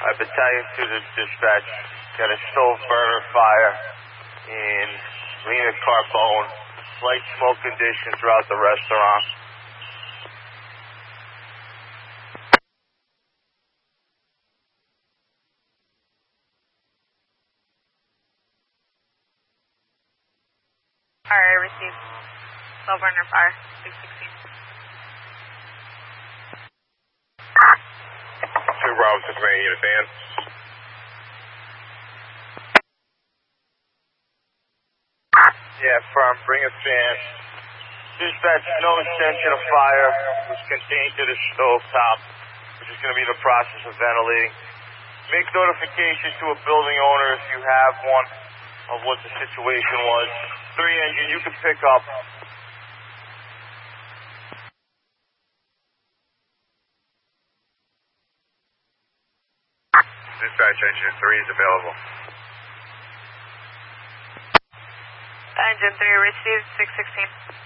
Battalion 2 to dispatch. Got a stove burner fire in Lena Carbone. Slight smoke conditions throughout the restaurant. Alright, received. Stove burner fire, 616. 2 Bravo 6 unit advance. Yeah, firm, bring a fan. Dispatch, no extension of fire was contained to the stove top, which is going to be the process of ventilating. Make notification to a building owner if you have one of what the situation was. 3 engine, you can pick up. Dispatch, engine 3 is available. Engine 3 received, 616.